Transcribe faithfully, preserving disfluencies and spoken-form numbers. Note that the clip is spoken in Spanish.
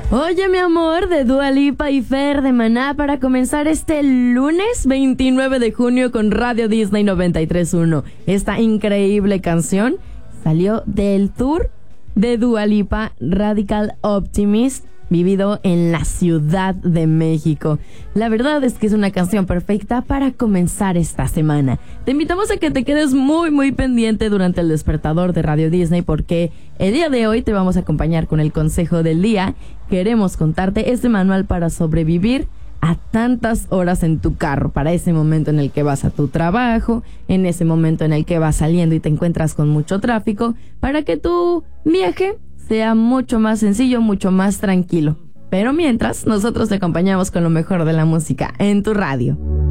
Oye, mi amor, de Dua Lipa y Fer de Maná para comenzar este lunes veintinueve de junio con Radio Disney noventa y tres punto uno. Esta increíble canción salió del tour de Dua Lipa Radical Optimist, vivido en la Ciudad de México. La verdad es que es una canción perfecta para comenzar esta semana. Te invitamos a que te quedes muy muy pendiente durante el despertador de Radio Disney, porque el día de hoy te vamos a acompañar con el consejo del día. Queremos contarte este manual para sobrevivir a tantas horas en tu carro, para ese momento en el que vas a tu trabajo, en ese momento en el que vas saliendo y te encuentras con mucho tráfico, para que tu viaje sea mucho más sencillo, mucho más tranquilo. Pero mientras, nosotros te acompañamos con lo mejor de la música en tu radio.